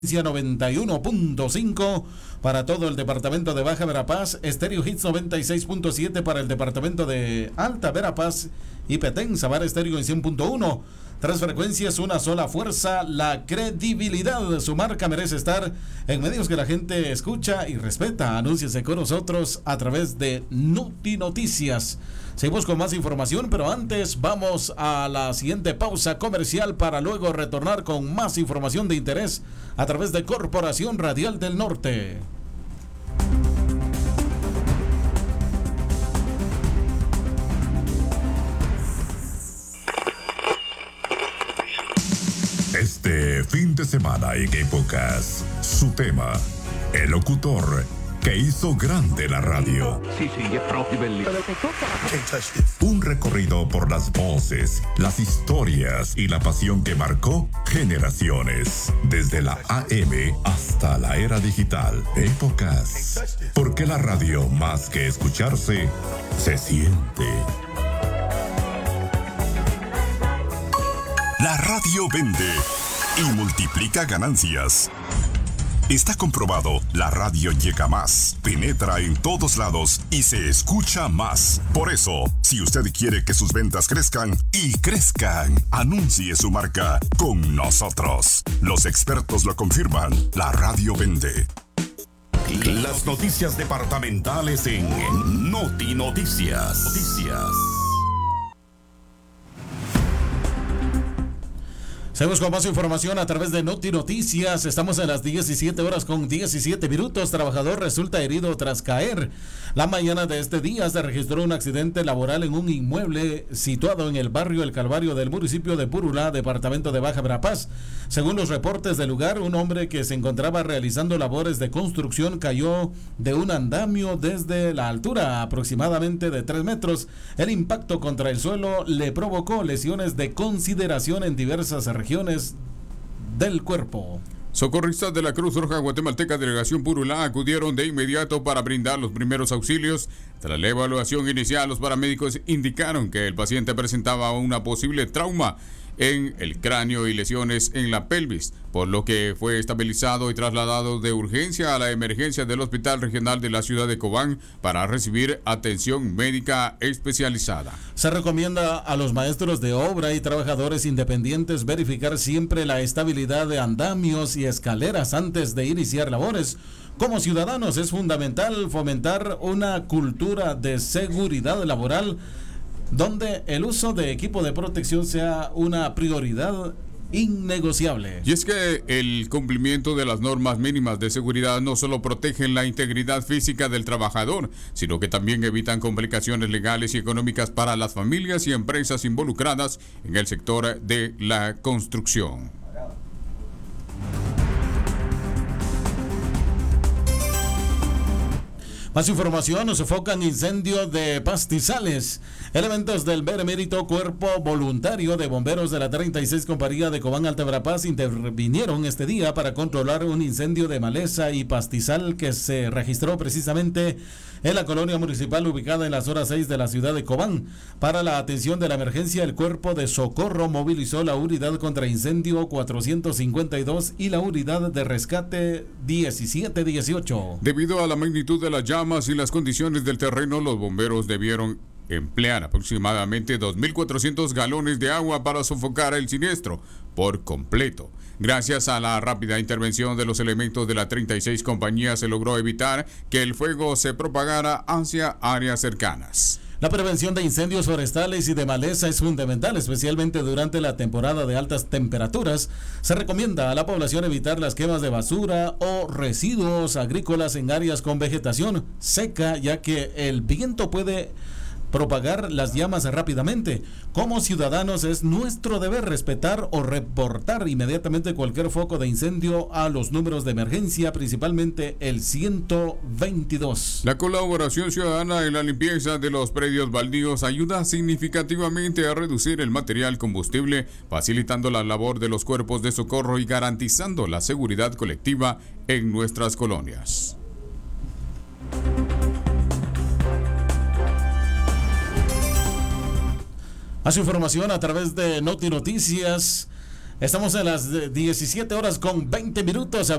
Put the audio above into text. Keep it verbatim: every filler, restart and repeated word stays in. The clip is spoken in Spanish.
noventa y uno punto cinco para todo el departamento de Baja Verapaz, Estéreo Hits noventa y seis punto siete para el departamento de Alta Verapaz y Petén, Sabar Estéreo en cien punto uno. Tres frecuencias, una sola fuerza, la credibilidad de su marca merece estar en medios que la gente escucha y respeta. Anúnciese con nosotros a través de Noti Noticias. Seguimos con más información, pero antes vamos a la siguiente pausa comercial para luego retornar con más información de interés a través de Corporación Radial del Norte. Este fin de semana en Épocas, su tema, el locutor que hizo grande la radio. Sí, sí, es propio bellissimo. Un recorrido por las voces, las historias y la pasión que marcó generaciones. Desde la A M hasta la era digital. Épocas. Porque la radio, más que escucharse, se siente. La radio vende y multiplica ganancias. Está comprobado, la radio llega más, penetra en todos lados y se escucha más. Por eso, si usted quiere que sus ventas crezcan y crezcan, anuncie su marca con nosotros. Los expertos lo confirman, la radio vende. Las noticias departamentales en Noti Noticias. Noticias. Seguimos con más información a través de Noti Noticias. Estamos en las diecisiete horas con diecisiete minutos. Trabajador resulta herido tras caer. La mañana de este día se registró un accidente laboral en un inmueble situado en el barrio El Calvario del municipio de Purulá, departamento de Baja Verapaz. Según los reportes del lugar, un hombre que se encontraba realizando labores de construcción cayó de un andamio desde la altura aproximadamente de tres metros. El impacto contra el suelo le provocó lesiones de consideración en diversas regiones del cuerpo. Socorristas de la Cruz Roja Guatemalteca Delegación Purulá acudieron de inmediato para brindar los primeros auxilios. Tras la evaluación inicial, los paramédicos indicaron que el paciente presentaba una posible trauma en el cráneo y lesiones en la pelvis, por lo que fue estabilizado y trasladado de urgencia a la emergencia del Hospital Regional de la ciudad de Cobán para recibir atención médica especializada. Se recomienda a los maestros de obra y trabajadores independientes verificar siempre la estabilidad de andamios y escaleras antes de iniciar labores. Como ciudadanos es fundamental fomentar una cultura de seguridad laboral donde el uso de equipo de protección sea una prioridad innegociable. Y es que el cumplimiento de las normas mínimas de seguridad no solo protegen la integridad física del trabajador, sino que también evitan complicaciones legales y económicas para las familias y empresas involucradas en el sector de la construcción. Más información, nos sofocan incendio de pastizales. Elementos del Benemérito Cuerpo Voluntario de Bomberos de la treinta y seis Compañía de Cobán Alta Verapaz intervinieron este día para controlar un incendio de maleza y pastizal que se registró precisamente en la colonia municipal ubicada en la zona seis de la ciudad de Cobán. Para la atención de la emergencia, el Cuerpo de Socorro movilizó la unidad contra incendio cuatrocientos cincuenta y dos y la unidad de rescate diecisiete dieciocho. Debido a la magnitud de las llamas y las condiciones del terreno, los bomberos debieron emplear aproximadamente dos mil cuatrocientos galones de agua para sofocar el siniestro por completo. Gracias a la rápida intervención de los elementos de la treinta y seis Compañía se logró evitar que el fuego se propagara hacia áreas cercanas. La prevención de incendios forestales y de maleza es fundamental, especialmente durante la temporada de altas temperaturas. Se recomienda a la población evitar las quemas de basura o residuos agrícolas en áreas con vegetación seca, ya que el viento puede propagar las llamas rápidamente. Como ciudadanos es nuestro deber respetar o reportar inmediatamente cualquier foco de incendio a los números de emergencia, principalmente el ciento veintidós. La colaboración ciudadana en la limpieza de los predios baldíos ayuda significativamente a reducir el material combustible, facilitando la labor de los cuerpos de socorro y garantizando la seguridad colectiva en nuestras colonias. Más información a través de Noti Noticias. Estamos en las diecisiete horas con veinte minutos.